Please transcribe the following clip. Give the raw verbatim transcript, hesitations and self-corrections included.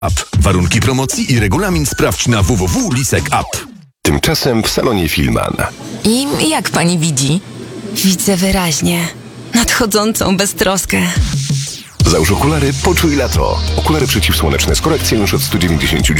App. Warunki promocji i regulamin sprawdź na w w w kropka lisek kropka app. Tymczasem w salonie Filman. I jak pani widzi? Widzę wyraźnie. Nadchodzącą beztroskę. Załóż okulary, poczuj lato. Okulary przeciwsłoneczne z korekcją już od sto dziewięćdziesiąt